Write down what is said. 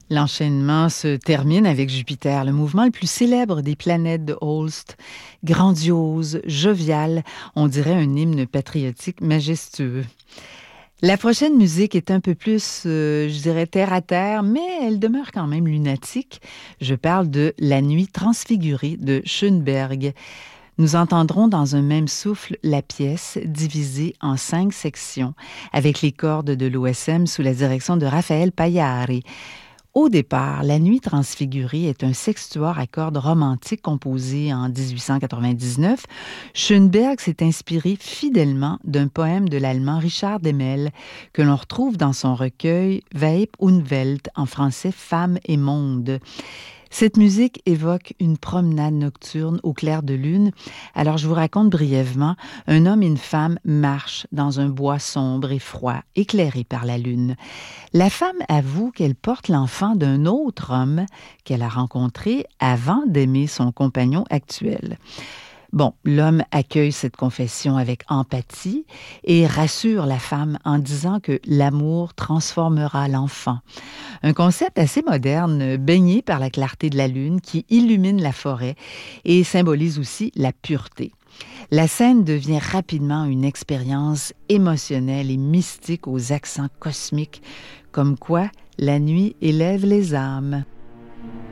L'enchaînement se termine avec Jupiter, le mouvement le plus célèbre des planètes de Holst. Grandiose, jovial, on dirait un hymne patriotique majestueux. La prochaine musique est un peu plus, je dirais, terre à terre, mais elle demeure quand même lunatique. Je parle de La Nuit transfigurée de Schoenberg. Nous entendrons dans un même souffle la pièce divisée en 5 sections, avec les cordes de l'OSM sous la direction de Raphaël Pagliari. Au départ, La Nuit transfigurée est un sextuor à cordes romantique composé en 1899. Schoenberg s'est inspiré fidèlement d'un poème de l'allemand Richard Demel que l'on retrouve dans son recueil Weib und Welt, en français Femme et monde. Cette musique évoque une promenade nocturne au clair de lune. Alors, je vous raconte brièvement. Un homme et une femme marchent dans un bois sombre et froid, éclairé par la lune. La femme avoue qu'elle porte l'enfant d'un autre homme qu'elle a rencontré avant d'aimer son compagnon actuel. Bon, l'homme accueille cette confession avec empathie et rassure la femme en disant que l'amour transformera l'enfant. Un concept assez moderne, baigné par la clarté de la lune qui illumine la forêt et symbolise aussi la pureté. La scène devient rapidement une expérience émotionnelle et mystique aux accents cosmiques, comme quoi la nuit élève les âmes.